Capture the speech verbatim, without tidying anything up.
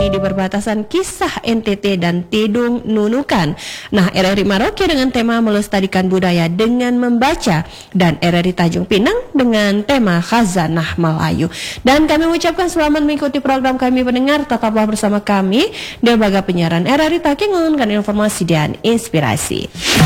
ini di perbatasan kisah N T T dan Tidung Nunukan. Nah, R R I Merauke dengan tema melestarikan budaya dengan membaca, dan R R I Tanjung Pinang dengan tema Khazanah Melayu. Dan kami mengucapkan selamat mengikuti program kami pendengar. Tetaplah bersama kami di lembaga penyiaran R R I Takengon, informasi dan inspirasi.